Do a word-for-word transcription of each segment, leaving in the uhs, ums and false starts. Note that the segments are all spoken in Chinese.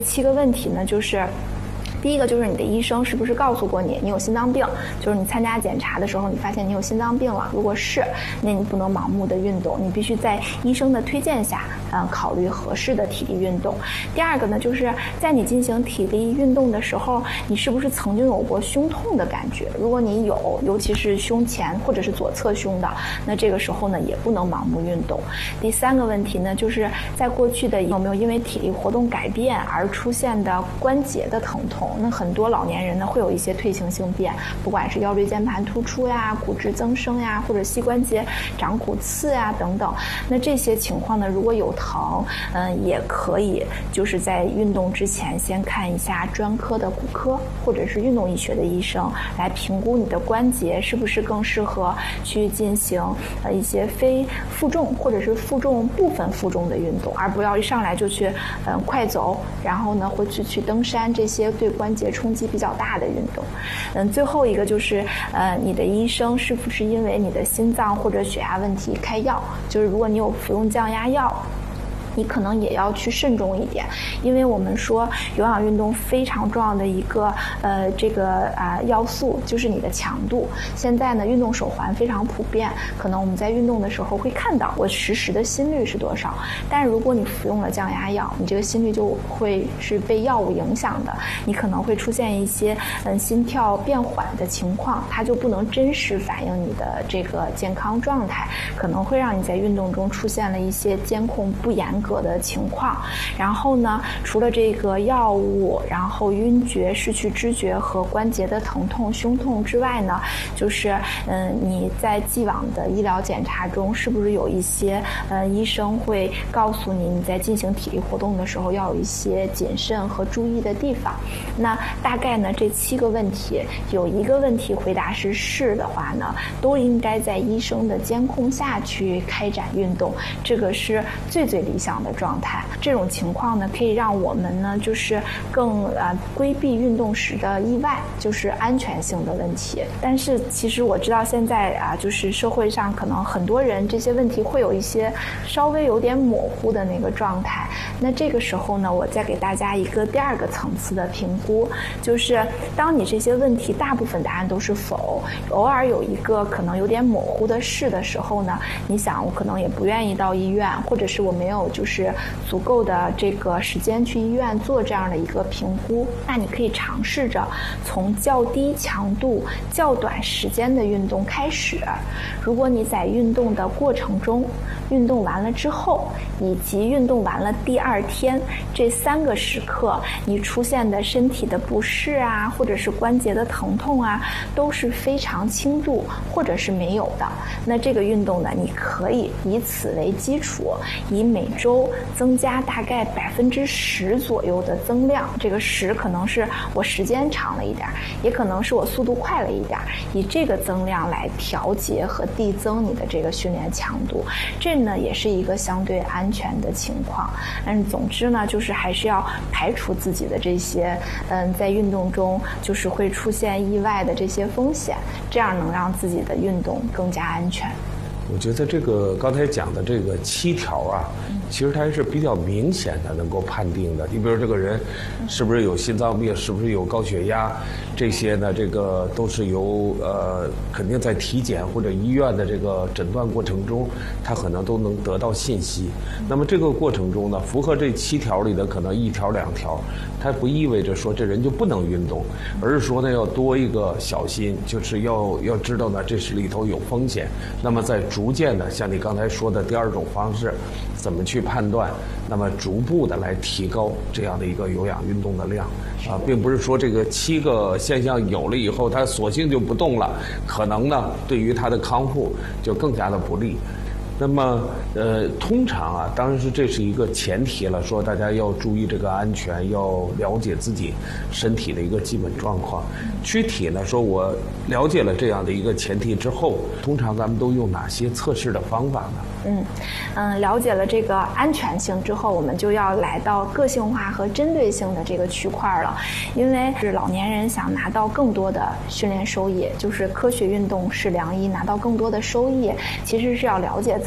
七个问题呢，就是第一个就是你的医生是不是告诉过你你有心脏病，就是你参加检查的时候你发现你有心脏病了，如果是，那你不能盲目的运动，你必须在医生的推荐下嗯，考虑合适的体力运动。第二个呢，就是在你进行体力运动的时候，你是不是曾经有过胸痛的感觉，如果你有，尤其是胸前或者是左侧胸的，那这个时候呢也不能盲目运动。第三个问题呢，就是在过去的有没有因为体力活动改变而出现的关节的疼痛，那很多老年人呢会有一些退行性变，不管是腰椎间盘突出呀、骨质增生呀，或者膝关节长骨刺呀等等，那这些情况呢如果有疼，嗯，也可以就是在运动之前先看一下专科的骨科或者是运动医学的医生，来评估你的关节是不是更适合去进行呃一些非负重或者是负重部分负重的运动，而不要一上来就去嗯快走，然后呢会去去登山，这些对关节冲击比较大的运动。嗯，最后一个就是呃你的医生是不是因为你的心脏或者血压问题开药，就是如果你有服用降压药，你可能也要去慎重一点，因为我们说有氧运动非常重要的一个呃这个啊、呃、要素就是你的强度。现在呢运动手环非常普遍，可能我们在运动的时候会看到我实时的心率是多少，但是如果你服用了降压药，你这个心率就会是被药物影响的，你可能会出现一些嗯心跳变缓的情况，它就不能真实反映你的这个健康状态，可能会让你在运动中出现了一些监控不严格的情况。然后呢除了这个药物，然后晕厥、失去知觉和关节的疼痛、胸痛之外呢，就是嗯你在既往的医疗检查中是不是有一些呃医生会告诉你你在进行体力活动的时候要有一些谨慎和注意的地方。那大概呢这七个问题有一个问题回答是是的话呢，都应该在医生的监控下去开展运动，这个是最最理想的状态。这种情况呢可以让我们呢就是更呃规避运动时的意外，就是安全性的问题。但是其实我知道现在啊就是社会上可能很多人这些问题会有一些稍微有点模糊的那个状态，那这个时候呢我再给大家一个第二个层次的评估，就是当你这些问题大部分答案都是否，偶尔有一个可能有点模糊的是的时候呢，你想我可能也不愿意到医院，或者是我没有就是足够的这个时间去医院做这样的一个评估，那你可以尝试着从较低强度较短时间的运动开始。如果你在运动的过程中、运动完了之后以及运动完了第二天这三个时刻，你出现的身体的不适啊，或者是关节的疼痛啊，都是非常轻度或者是没有的，那这个运动呢你可以以此为基础，以每周增加大概百分之十左右的增量，这个十可能是我时间长了一点，也可能是我速度快了一点，以这个增量来调节和递增你的这个训练强度，这呢也是一个相对安全的情况。但是总之呢就是还是要排除自己的这些嗯在运动中就是会出现意外的这些风险，这样能让自己的运动更加安全。 我觉得这个刚才讲的这个七条啊，其实它是比较明显的能够判定的。你比如这个人是不是有心脏病，是不是有高血压，这些呢，这个都是由呃肯定在体检或者医院的这个诊断过程中，他可能都能得到信息。那么这个过程中呢，符合这七条里的可能一条两条，它不意味着说这人就不能运动，而是说呢要多一个小心，就是要要知道呢这是里头有风险。那么在逐渐的，像你刚才说的第二种方式，怎么去判断？那么逐步的来提高这样的一个有氧运动的量啊，并不是说这个七个现象有了以后，他索性就不动了，可能呢对于他的康复就更加的不利。那么，呃，通常啊，当然是这是一个前提了，说大家要注意这个安全，要了解自己身体的一个基本状况。具体呢，说我了解了这样的一个前提之后，通常咱们都用哪些测试的方法呢？ 嗯嗯，了解了这个安全性之后，我们就要来到个性化和针对性的这个区块了。因为是老年人想拿到更多的训练收益，就是科学运动是良医，拿到更多的收益，其实是要了解自己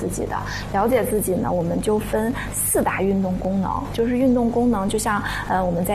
自己的。了解自己呢，我们就分四大运动功能，就是运动功能，就像呃我们在